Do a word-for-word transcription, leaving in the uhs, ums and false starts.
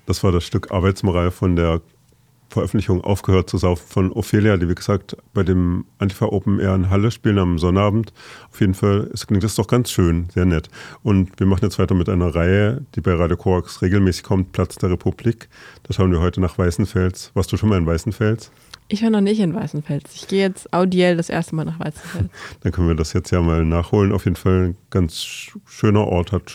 Das war das Stück Arbeitsmoral von der Veröffentlichung Aufgehört zu saufen von Ophelia, die wie gesagt bei dem Antifa Open Air in Halle spielen am Sonnabend. Auf jeden Fall es klingt das doch ganz schön, sehr nett. Und wir machen jetzt weiter mit einer Reihe, die bei Radio Korax regelmäßig kommt, Platz der Republik. Da schauen wir heute nach Weißenfels. Warst du schon mal in Weißenfels? Ich war noch nicht in Weißenfels. Ich gehe jetzt audiell das erste Mal nach Weißenfels. Dann können wir das jetzt ja mal nachholen. Auf jeden Fall ein ganz schöner Ort, hat